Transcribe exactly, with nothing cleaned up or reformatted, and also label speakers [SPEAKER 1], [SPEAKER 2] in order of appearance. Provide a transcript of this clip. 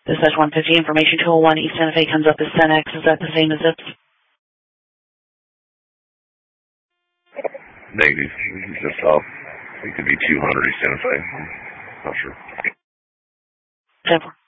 [SPEAKER 1] Dispatch one fifty, information two oh one, East Santa Fe comes up as ten X. Is that the same as Zips?
[SPEAKER 2] Negative. He's just off. It could be two hundred East Santa Fe. I'm not sure.
[SPEAKER 1] ten four.